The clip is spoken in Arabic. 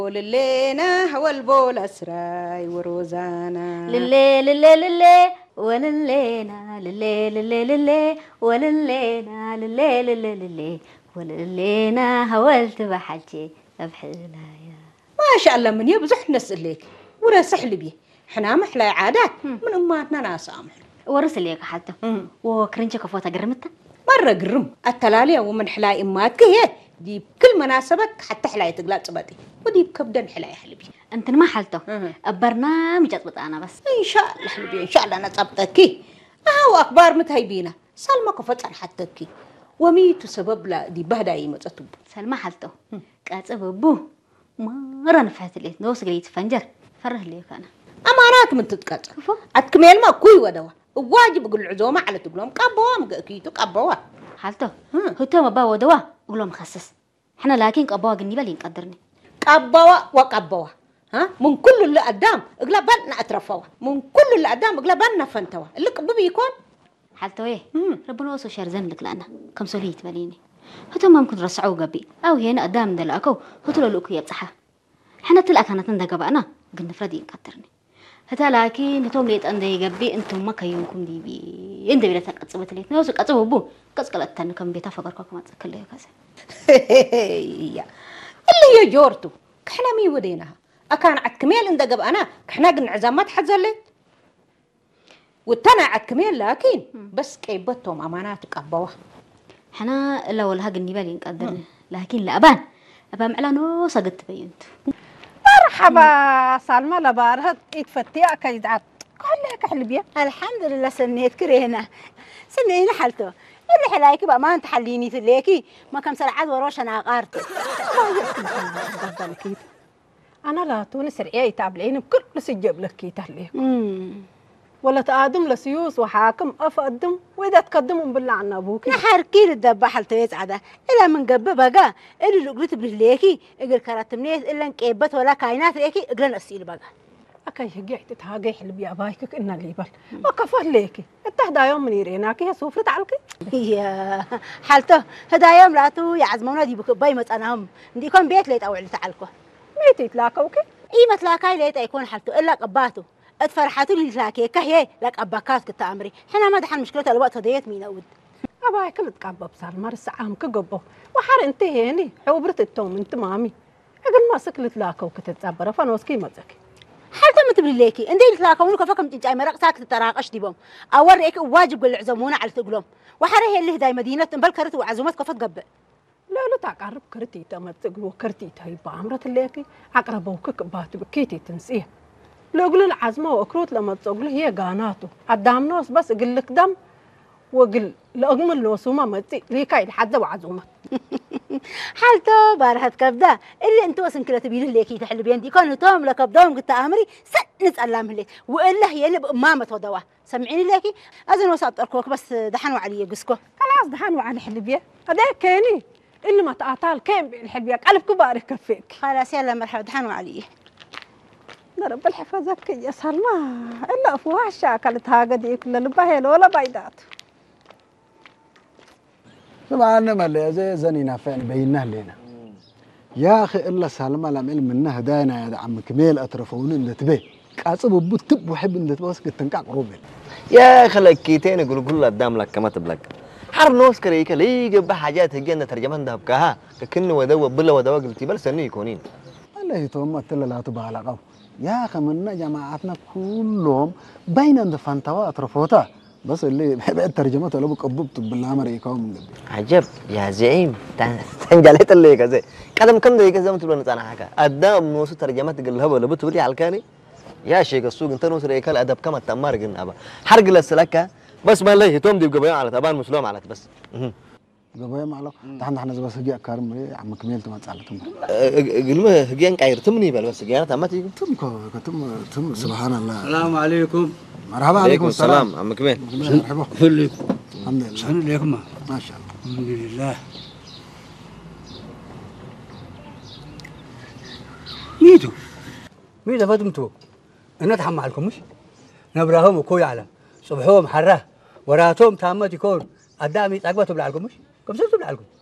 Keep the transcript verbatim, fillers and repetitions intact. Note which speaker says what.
Speaker 1: وللينا هو البول أسراي وروزانا
Speaker 2: للي للي للي وللينا للي للي للي وللينا للي للي للي وللينا هولت بحجي بحلايا
Speaker 1: ما شاء الله من يبزح نسألك ولا سحل بيه حنا محلى عادات من أماتنا ناس أمح
Speaker 2: ورسل ليك حتى وكرنشك فوتا قرمتها
Speaker 1: مرة قرم التلالية ومن حلاي أماتك هي دي بكل مناسبك حتى حلاي تقلات صباتي ودي بكبدا حلاي حلبي
Speaker 2: انت ما حلته البرنامج اضبط انا بس
Speaker 1: ان شاء الله حلبي ان شاء الله انا صبتكي اه واخبار متهيبينا سلمى كفتر حتىكي وميت سبب لا دي بهدا يمصتب
Speaker 2: سلمى حلته قاصببو مره نفحت لي نوس قليت فنجر فره ليك انا
Speaker 1: امانات من تتقط اتكمل ما كوي ودوا واجب اقول العزومه على تقولهم قبوا مقكيتو قبوا
Speaker 2: حالته هو ما با ودوا قولهم مخصص احنا لكن قبوا قني بالي نقدرني
Speaker 1: قبوا وقبوا ها من كل اللي قدام اقلبنا اترفوا من كل اللي قدام اقلبنا فنتوا اللي قبب يكون
Speaker 2: حالته ايه ربنا وصو شرزن لك لنا كم سوليت باليني هتو ما ممكن رسعوا قبي او هنا قدام دلاكو هتو لوكو يبصحه احنا تلقى كانت عندها قبانا قلنا فردي نقدرني هتا لكن هتوم ليت عندي قبي انتم ما كيونكم دي بي انت بلا تقصبت ليت نوس قصبوا بو قصقلتن كم بيتا فقركم ما تسكل كذا
Speaker 1: اللي هي جورتو احنا مي ودينها اكان عد كميل عند قبانا احنا قلنا عزامات حزلت وتنا عد كميل لكن بس كيبتهم امانات قبوها
Speaker 2: احنا لو لها قني بالي نقدرني لكن لابان ابان على نوس قد بينت
Speaker 3: مرحبا سلمى لبارها يتفتيا كيدعت قال لك حلبيه الحمد لله سنيت كرينا سنينا حالته اللي حلايك بقى ما انت حليني تليكي ما كم سرعات وروش انا قارت انا لا تونس رعيه تابلين بكل سجب لك كي تهليه ولا تقدم لسيوس وحاكم افقدم واذا تقدمهم بالله عن ابوك نحركي للدباحه التويس عدا الا من قبه بقى اللي لقيت بليكي اقل كراتمنيت الا انقيبت ولا كاينات ليكي اقل اسيل بقى اكاي هجيت تهاجي حلبي ابايك ان ليبل وقف ليكي التهدى يوم من يريناكي هي سفرت عليكي يا حالته هدا يوم لاتو يا عزمونا دي بكباي مصناهم دي كون بيت ليت او علت علكو ميتي تلاقوكي اي متلاقاي ليت يكون حالته الا قباته اتفرحتوا لي تلاكي كهي لك اباكات كنت امري حنا ما دحن مشكله الوقت هديت مين اود اباي كل تقبب صار مرس عام كقبو وحر انت هيني حوبرت التوم انت مامي اقل ما سكلت لاكو كتتصبر فنوسكي مزكي حتى ما تبري ليكي اندي تلاقوا لكم فكم تنجاي مرق ساكت تراقش ديبهم اوريك واجب قل عزمونا على تقولهم وحر هي اللي هداي مدينه بل وعزومات كفت قبل لا لا تقرب كرتي تما تقولوا كرتي تهي بامرت ليكي عقربوك كباتو بكيتي تنسيه لو قل العزمه واكروت لما تقول هي قاناته قدام ناس بس قل لك دم وقل لاغمل الوسومه متي ليكاي لحد وعزومه حالته بارحت كبده اللي انتو اسن كلا تبين ليكي تحل بين دي كانوا توم لكبدهم قلت امري نسال لهم لي والا هي اللي بامامه ودوا سمعيني ليكي اذن وصابت اركوك بس دحنوا علي قسكو خلاص دحنوا على حلبيه هذاك كاني اللي ما تعطال كان بالحلبيه قلب كبار كفيك خلاص يلا مرحبا دحنوا علي رب الحفظك يا سلمى الا افواش اكلتها قدي كل البهيل ولا بيضات
Speaker 4: طبعا ما اللي زي زنينا فين بينه لنا يا اخي الا سلمى لما منها هدانا يا عم كميل اطرفون اللي تبي قاصب بوتب وحب اللي تبوس كتنقع قروبل
Speaker 5: يا خلك كيتين يقول كل قدام لك كما تبلك حر نوس كريك ليه جاب حاجات هجينا ترجمان ده بكها ككن ودوا بلا ودوا قلتي بل سني يكونين
Speaker 4: الله يتوم تلا لا تبالغوا يا اخي من جماعتنا كلهم بين عند فانتوا اطرفوتا بس اللي بعد ترجمته لو قببت بالامر يكون
Speaker 5: عجب يا زعيم تنجلت اللي كذا قدم كم دقيقه زي ما تقول انا حاجه ادام نوس ترجمت قال هبل بتقولي على الكالي يا شيخ السوق انت نوس ريكال ادب كما تمار قلنا ابا حرق للسلكه بس ما ليه توم دي قبيان على تبان مسلوم على بس
Speaker 4: قبيان معلق تحنا احنا بس هجي كارم عم كميل تما تصالتم
Speaker 5: قلما هجيان قايرتمني بل بس قايرت امتي
Speaker 4: تم كتم تم سبحان الله
Speaker 6: السلام عليكم
Speaker 4: مرحبا عليكم السلام
Speaker 5: عم كميل
Speaker 4: مرحبا
Speaker 6: فلك
Speaker 4: الحمد لله
Speaker 6: شنو عليكم
Speaker 4: ما شاء الله
Speaker 6: الحمد لله ميتو ميتو فاتمتو انا اتحمى عليكم مش نبراهم وكوي على صبحهم حره وراتهم تامت يكون قدامي تعقبتوا بالعلكم مش كم سنتوا بالعلكم